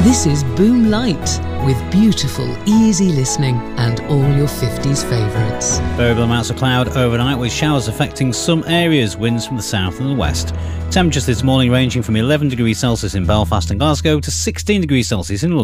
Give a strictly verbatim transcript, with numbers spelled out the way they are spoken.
This is Boom Light, with beautiful, easy listening and all your fifties favourites. Variable amounts of cloud overnight with showers affecting some areas, winds from the south and the west. Temperatures this morning ranging from eleven degrees Celsius in Belfast and Glasgow to sixteen degrees Celsius in London.